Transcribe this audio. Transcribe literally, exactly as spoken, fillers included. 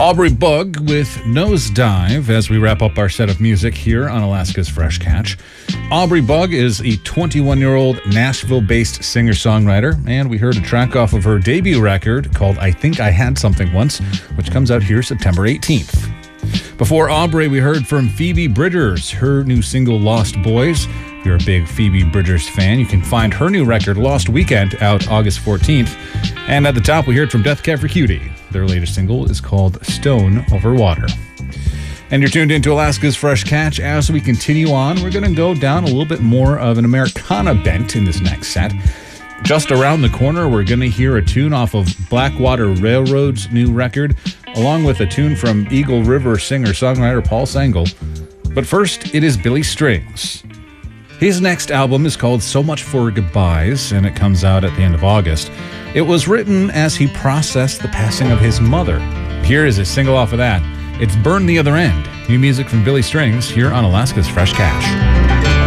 Aubrey Bug with Nosedive as we wrap up our set of music here on Alaska's Fresh Catch. Aubrey Bug is a twenty-one-year-old Nashville-based singer-songwriter, and we heard a track off of her debut record called I Think I Had Something Once, which comes out here September eighteenth. Before Aubrey, we heard from Phoebe Bridgers, her new single Lost Boys. If you're a big Phoebe Bridgers fan, you can find her new record Lost Weekend out August fourteenth. And at the top, we heard from Death Cab for Cutie. Their latest single is called Stone Over Water. And you're tuned into Alaska's Fresh Catch. As we continue on, we're going to go down a little bit more of an Americana bent in this next set. Just around the corner, we're going to hear a tune off of Blackwater Railroad's new record, along with a tune from Eagle River singer-songwriter Paul Sengel. But first, it is Billy Strings. His next album is called So Much for Goodbyes, and it comes out at the end of August. It was written as he processed the passing of his mother. Here is a single off of that. It's Burn the Other End. New music from Billy Strings here on Alaska's Fresh Catch.